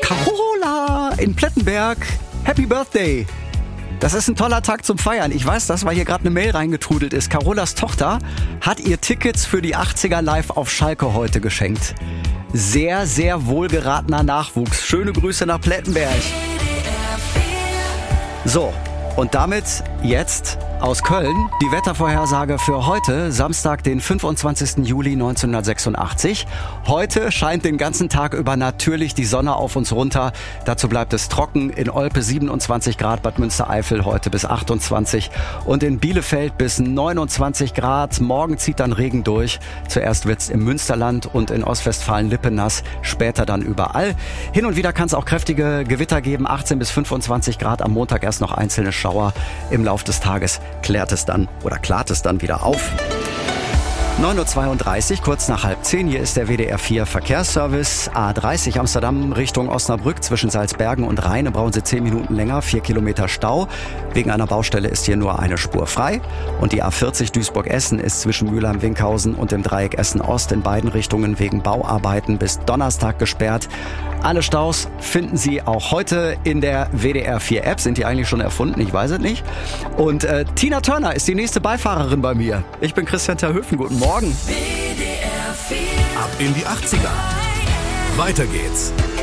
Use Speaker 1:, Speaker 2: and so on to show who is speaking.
Speaker 1: Carola in Plettenberg. Happy Birthday. Das ist ein toller Tag zum Feiern. Ich weiß das, weil hier gerade eine Mail reingetrudelt ist. Carolas Tochter hat ihr Tickets für die 80er Live auf Schalke heute geschenkt. Sehr, sehr wohlgeratener Nachwuchs. Schöne Grüße nach Plettenberg. So, und damit jetzt aus Köln die Wettervorhersage für heute, Samstag, den 25. Juli 1986. Heute scheint den ganzen Tag über natürlich die Sonne auf uns runter. Dazu bleibt es trocken. In Olpe 27 Grad, Bad Münstereifel heute bis 28 und in Bielefeld bis 29 Grad. Morgen zieht dann Regen durch. Zuerst wird's im Münsterland und in Ostwestfalen-Lippe nass, später dann überall. Hin und wieder kann es auch kräftige Gewitter geben, 18 bis 25 Grad. Am Montag erst noch einzelne Schauer. Im Lauf des Tages klart es dann wieder auf. 9.32 Uhr, kurz nach 9:30. Hier ist der WDR 4 Verkehrsservice. A30 Amsterdam Richtung Osnabrück zwischen Salzbergen und Rheine brauchen Sie 10 Minuten länger, 4 Kilometer Stau. Wegen einer Baustelle ist hier nur eine Spur frei. Und die A40 Duisburg-Essen ist zwischen Mülheim-Winkhausen und dem Dreieck Essen-Ost in beiden Richtungen wegen Bauarbeiten bis Donnerstag gesperrt. Alle Staus finden Sie auch heute in der WDR 4 App. Sind die eigentlich schon erfunden? Ich weiß es nicht. Und Tina Turner ist die nächste Beifahrerin bei mir. Ich bin Christian Terhöfen. Guten Morgen.
Speaker 2: WDR 4.
Speaker 3: Ab in die 80er. Weiter geht's.